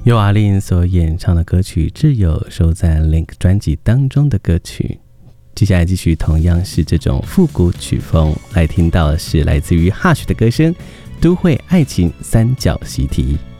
由阿令所演唱的歌曲《挚友》收在 Link 专辑当中的歌曲。接下来继续同样是这种复古曲风，来听到的是来自于 Hush 的歌声《都会爱情三角习题》。